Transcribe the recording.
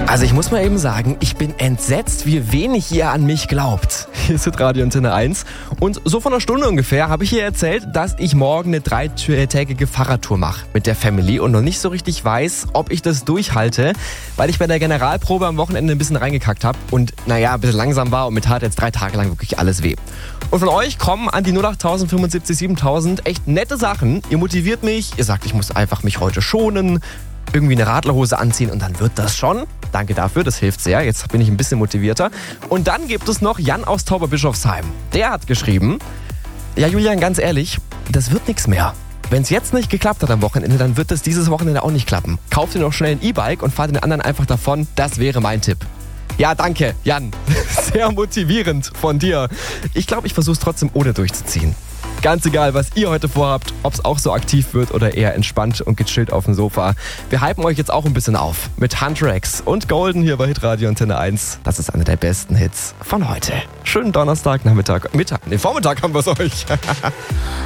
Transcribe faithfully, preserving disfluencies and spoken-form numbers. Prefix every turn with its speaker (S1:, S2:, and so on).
S1: Also ich muss mal eben sagen, ich bin entsetzt, wie wenig ihr an mich glaubt. Hier ist Radio Antenne eins und so vor einer Stunde ungefähr habe ich ihr erzählt, dass ich morgen eine dreitägige Fahrradtour mache mit der Family und noch nicht so richtig weiß, ob ich das durchhalte, weil ich bei der Generalprobe am Wochenende ein bisschen reingekackt habe und naja, ein bisschen langsam war und mir tat jetzt drei Tage lang wirklich alles weh. Und von euch kommen an die null acht tausend fünfundsiebzig siebentausend echt nette Sachen. Ihr motiviert mich, ihr sagt, ich muss einfach mich heute schonen, irgendwie eine Radlerhose anziehen und dann wird das schon. Danke dafür, das hilft sehr. Jetzt bin ich ein bisschen motivierter. Und dann gibt es noch Jan aus Tauberbischofsheim. Der hat geschrieben, ja Julian, ganz ehrlich, das wird nichts mehr. Wenn es jetzt nicht geklappt hat am Wochenende, dann wird es dieses Wochenende auch nicht klappen. Kauft dir noch schnell ein E-Bike und fahrt den anderen einfach davon. Das wäre mein Tipp. Ja, danke, Jan. Sehr motivierend von dir. Ich glaube, ich versuche es trotzdem ohne durchzuziehen. Ganz egal, was ihr heute vorhabt, ob es auch so aktiv wird oder eher entspannt und gechillt auf dem Sofa. Wir hypen euch jetzt auch ein bisschen auf mit Huntrix und Golden hier bei Hitradio Antenne eins. Das ist einer der besten Hits von heute. Schönen Donnerstag, Nachmittag, Mittag, nee, Vormittag haben wir es euch.